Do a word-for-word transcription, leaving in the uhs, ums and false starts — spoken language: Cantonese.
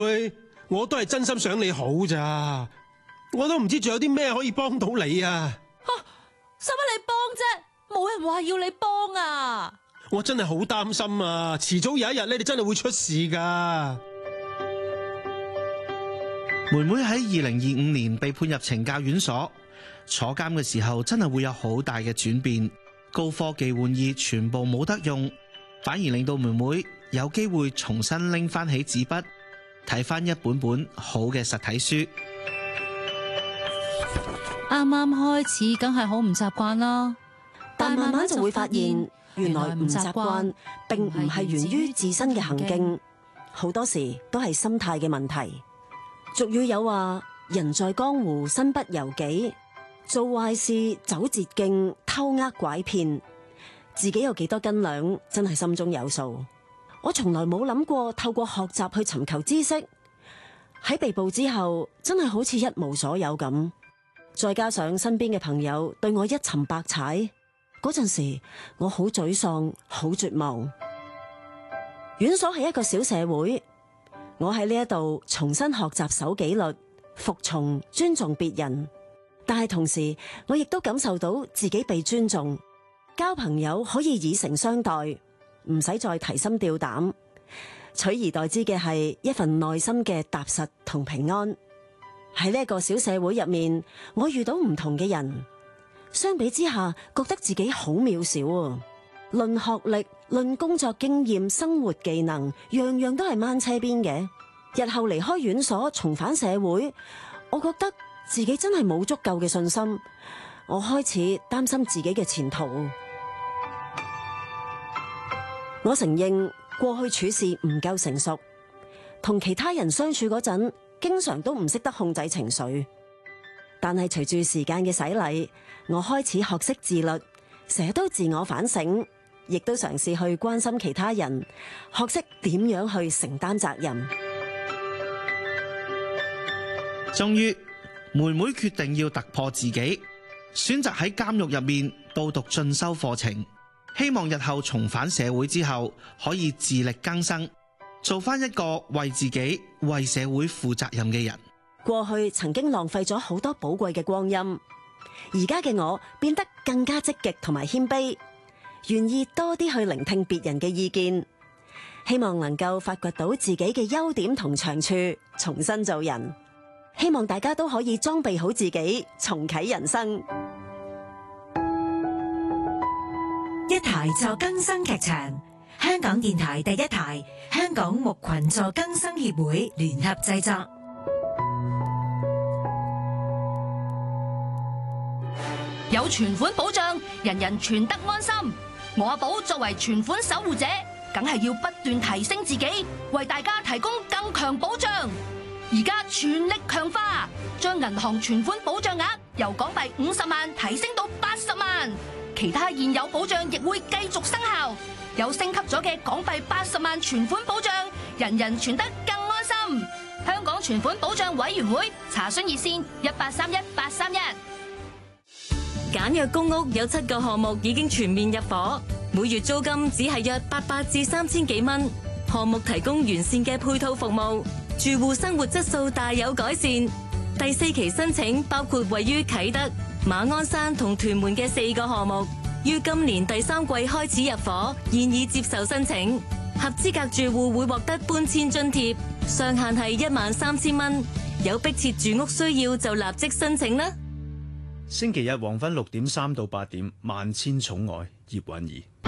喂，我都係真心想你好咋，我都唔知仲有啲咩可以幫到你啊！ 使乜你幫啫？冇人話要你幫啊！ 我真係好擔心啊！遲早有一日咧，你真係會出事噶。 妹妹喺二零二五年被判入懲教院所，坐監嘅時候真係會有好大嘅轉變，高科技玩意全部冇得用，反而令到妹妹有機會重新拎翻起紙筆，睇翻一本本好嘅實體書。 啱啱開始梗係好唔習慣啦， 但慢慢就會發現，原來唔習慣並唔係源於自身嘅行徑，好多時都係心態嘅問題。俗語有話：人在江湖身不由己，做壞事走捷徑，偷呃拐騙，自己有幾多斤兩，真係心中有數。我從來冇諗過透過學習去尋求知識，喺被捕之後，真係好似一無所有咁。再加上身邊嘅朋友對我一沉百踩，嗰陣時我好沮喪，好絕望。院所係一個小社會，我喺呢一度重新學習守紀律、服從、尊重別人，但係同時我亦都感受到自己被尊重，交朋友可以以誠相待，唔使再提心吊膽，取而代之嘅係一份內心嘅踏實同平安。喺呢一個小社會入面，我遇到唔同嘅人，相比之下，覺得自己好渺小啊！論學歷、論工作經驗、生活技能，樣樣都係掹車邊嘅。日後離開院所，重返社會，我覺得自己真係冇足夠嘅信心。我開始擔心自己嘅前途。我承認過去處事唔夠成熟，同其他人相處嗰陣，經常都唔識得控制情緒，但係隨住時間嘅洗禮，我開始學識自律，成日都自我反省，亦都嘗試去關心其他人，學識點樣去承擔責任。 終於，妹妹決定要突破自己，選擇喺監獄入面報讀進修課程，希望日後重返社會之後可以自力更生，做翻一個為自己、為社會負責任嘅人。 過去曾經浪費咗好多寶貴嘅光陰，而家嘅我變得更加積極同埋謙卑，願意多啲去聆聽別人嘅意見，希望能夠發掘到自己嘅優點同長處，重新做人。希望大家都可以裝備好自己，重啟人生。 一台助更生劇場，香港電台第一台，香港牧群助更生協會聯合製作。 有存款保障，人人存得安心。我阿寶作為存款守護者，梗係要不斷提升自己，為大家提供更強保障。而家全力強化，將銀行存款保障額由港幣五十萬提升到八十萬，其他現有保障亦會繼續生效。有升級咗嘅港幣八十萬存款保障，人人存得更安心。香港存款保障委員會查詢熱線一八三一八三一。 簡約公屋有七個項目已經全面入伙，每月租金只係約八百至三千幾蚊。項目提供完善嘅配套服務，住戶生活質素大有改善。第四期申請包括位於啟德、馬鞍山同屯門嘅四個項目，於今年第三季開始入伙，現已接受申請。合資格住戶會獲得搬遷津貼，上限係一萬三千蚊。有迫切住屋需要就立即申請啦。 星期日黃昏六點三到八點，萬千寵愛葉韻儀。